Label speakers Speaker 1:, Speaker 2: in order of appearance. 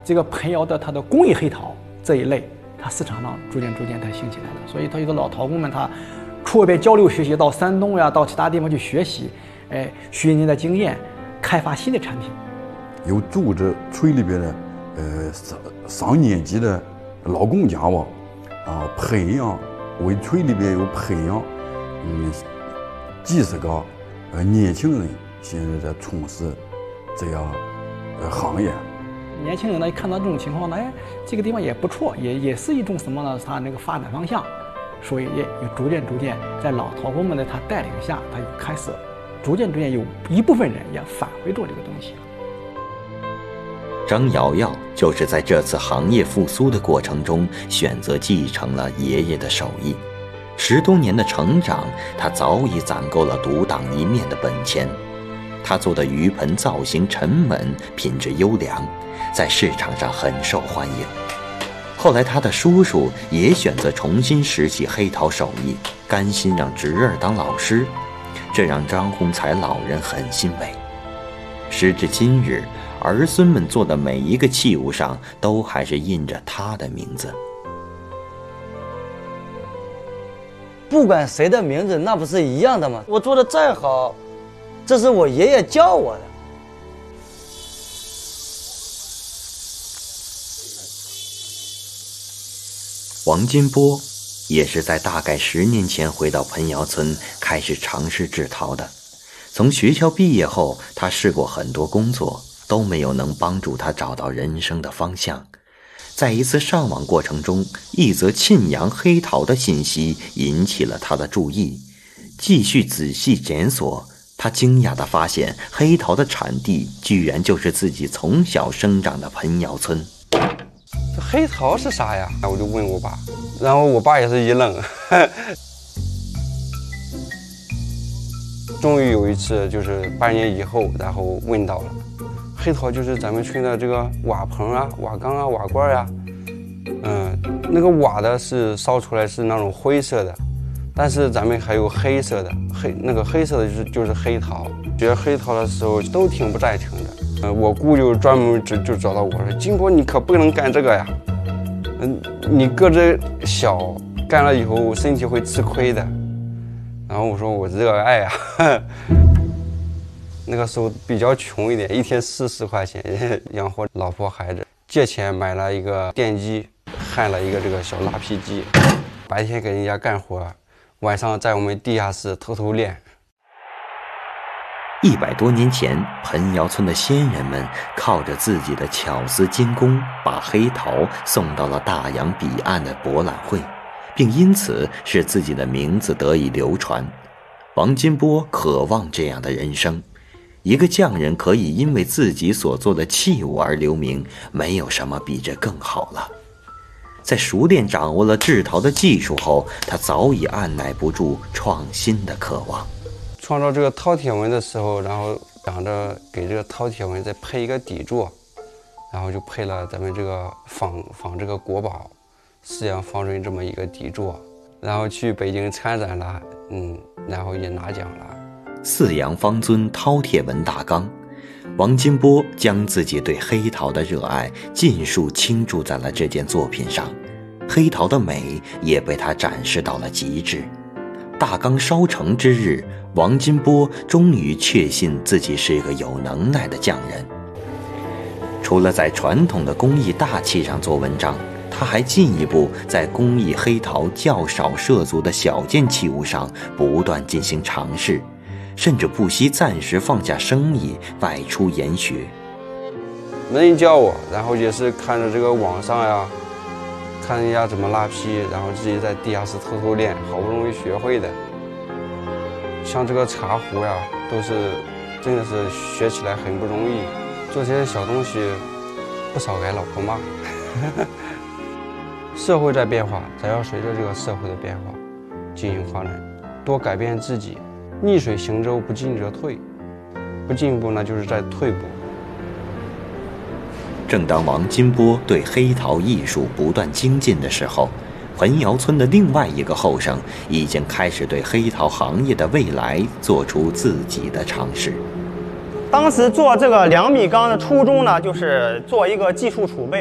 Speaker 1: 这个盆窑的它的工艺黑陶这一类，它市场上逐渐才兴起来的。所以它有的老陶工们，他出外边交流学习，到山东呀，到其他地方去学习，学人家的经验，开发新的产品。
Speaker 2: 有组织村里边的上年级的老工匠吧，培养为村里边有培养几十个年轻人现在在从事这样行业。
Speaker 1: 年轻人呢，一看到这种情况呢，这个地方也不错，也是一种什么呢？他那个发展方向，所以也逐渐在老陶工们的他带领下，他就开始逐渐有一部分人也返回做这个东西。
Speaker 3: 张瑶瑶就是在这次行业复苏的过程中，选择继承了爷爷的手艺。10多年的成长，他早已攒够了独当一面的本钱。他做的鱼盆造型沉稳，品质优良，在市场上很受欢迎。后来他的叔叔也选择重新拾起黑陶手艺，甘心让侄儿当老师，这让张洪才老人很欣慰。时至今日，儿孙们做的每一个器物上都还是印着他的名字。
Speaker 4: 不管谁的名字，那不是一样的吗？我做的再好，这是我爷爷教我的。
Speaker 3: 王金波也是在大概10年前回到盆窑村，开始尝试制陶的。从学校毕业后，他试过很多工作，都没有能帮助他找到人生的方向。在一次上网过程中，一则沁阳黑陶的信息引起了他的注意。继续仔细检索，他惊讶地发现黑陶的产地居然就是自己从小生长的盆窑村。
Speaker 5: 这黑陶是啥呀？我就问我爸，然后我爸也是一愣。终于有一次，就是8年以后，然后问到了，黑陶就是咱们村的这个瓦盆啊、瓦缸啊、瓦罐啊，那个瓦的是烧出来是那种灰色的，但是咱们还有黑色的，那个黑色的就是黑陶。学黑陶的时候都挺不赞成的，我姑就专门就找到我说：“金波，你可不能干这个呀，你个子小，干了以后身体会吃亏的。”然后我说我热爱啊，那个时候比较穷一点，一天40块钱养活老婆孩子，借钱买了一个电机，焊了一个这个小拉坯机，白天给人家干活，晚上在我们地下室偷偷练。
Speaker 3: 100多年前，盆窑村的先人们靠着自己的巧思精工，把黑陶送到了大洋彼岸的博览会，并因此使自己的名字得以流传。王金波渴望这样的人生，一个匠人可以因为自己所做的器物而留名，没有什么比这更好了。在熟练掌握了制陶的技术后，他早已按耐不住创新的渴望。
Speaker 5: 创造这个饕餮纹的时候，然后想着给这个饕餮纹再配一个底座，然后就配了咱们这个仿这个国宝4羊方锥这么一个底座，然后去北京参展了，然后也拿奖了。
Speaker 3: 4羊方尊饕餮纹大缸，王金波将自己对黑陶的热爱尽数倾注在了这件作品上，黑陶的美也被他展示到了极致。大缸烧成之日，王金波终于确信自己是一个有能耐的匠人。除了在传统的工艺大器上做文章，他还进一步在工艺黑陶较少涉足的小件器物上不断进行尝试，甚至不惜暂时放下生意外出研学。
Speaker 5: 没人教我，然后也是看着这个网上呀，看人家怎么拉坯，然后自己在地下室偷偷练，好不容易学会的。像这个茶壶呀，都是真的是学起来很不容易，做这些小东西不少给老婆骂。社会在变化，咱要随着这个社会的变化进行发展，多改变自己。逆水行舟，不进则退，不进步那就是在退步。
Speaker 3: 正当王金波对黑陶艺术不断精进的时候，盆窑村的另外一个后生已经开始对黑陶行业的未来做出自己的尝试。
Speaker 6: 当时做这个2米缸的初衷呢，就是做一个技术储备。